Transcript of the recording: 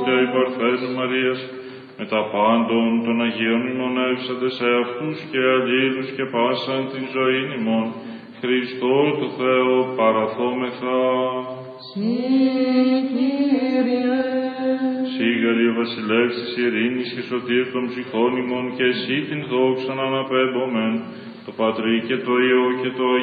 η Παρθένου Μαρίας, με τα πάντων των Αγίων μνημονεύσαντε σε αυτούς και αλλήλους και πάσαν την ζωή ημών, Χριστό του Θεού παραθόμεθα. Σίγαρη ο βασιλεύς της ειρήνης και σωτήρ των ψυχών ημών, και εσύ την δόξαν αναπέμπομεν, το Πατρί και το Υιό και το